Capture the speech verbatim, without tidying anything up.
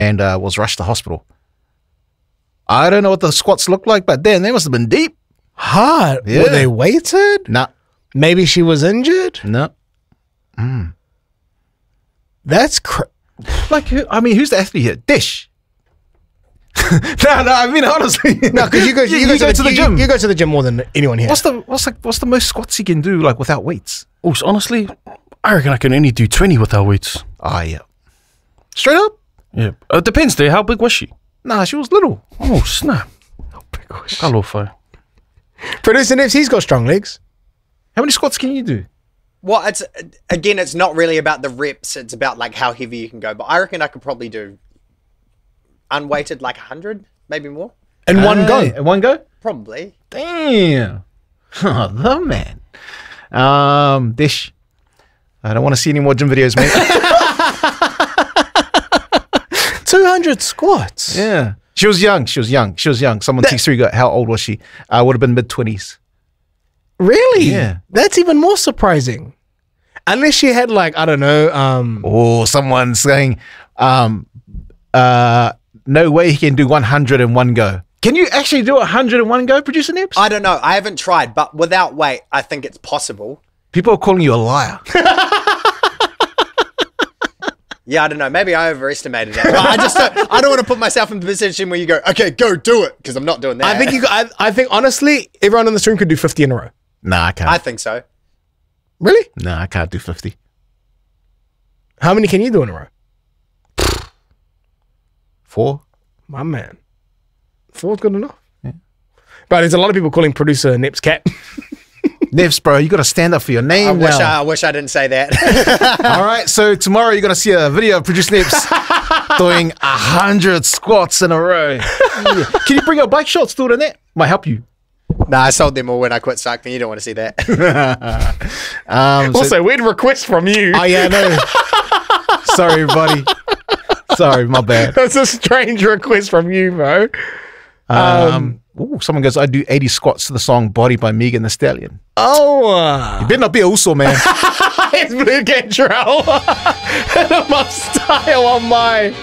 and uh, was rushed to hospital. I don't know what the squats look like, but damn, they must have been deep. Hard. Yeah. Were they weighted? Nah, Maybe she was injured? no. That's cr- Like, who, I mean, who's the athlete here? Dish. no, no. I mean, honestly, No, because you go, you, you, go, you go to, the, you- gym. You, go to the gym more than anyone here. what's the what's like what's the most squats you can do like without weights? Oh, so honestly, I reckon I can only do twenty without weights. Ah, yeah. Straight up. Yeah. It depends there. How big was she? Nah, she was little. Oh, snap. Hello, fire. Producer Nips, he's got strong legs. How many squats can you do? Well, it's again, it's not really about the reps. It's about like how heavy you can go. But I reckon I could probably do unweighted like a hundred, maybe more. In one go. Hey, in one go. Probably. Damn. Oh, the man. Um, Dish. I don't want to see any more gym videos, mate. two hundred squats. Yeah. She was young. She was young. She was young. Someone texted me, go, how old was she? Uh, would have been mid twenties. Really? Yeah. That's even more surprising. Unless she had like, I don't know, um, Oh, someone's saying, um, uh, no way he can do one hundred in one go. Can you actually do one hundred in one go, Producer Nips? I don't know. I haven't tried, but without weight, I think it's possible. People are calling you a liar. Yeah, I don't know. Maybe I overestimated it. But I just don't, I don't want to put myself in the position where you go, okay, go do it, because I'm not doing that. I think you. I, I think honestly, everyone in this room could do fifty in a row. Nah, I can't. I think so. Really? nah, I can't do fifty. How many can you do in a row? Four? My man, four's good enough. Yeah. But there's a lot of people calling producer Nips cat. Nips, bro, you got to stand up for your name I wish now. I, I wish I didn't say that. All right, so tomorrow you're going to see a video of Producer Nips doing a hundred squats in a row. Yeah. Can you bring your bike shorts to the net? Might help you. Nah, I sold them all when I quit cycling. You don't want to see that. Um, so- Also, weird request from you. oh, yeah, no. Sorry, everybody. Sorry, my bad. That's a strange request from you, bro. Um, ooh, someone goes, I do eighty squats to the song Body by Megan Thee Stallion. Oh, uh, You better not be a Uso, man. it's Blue Cantrell. And I'm style on my.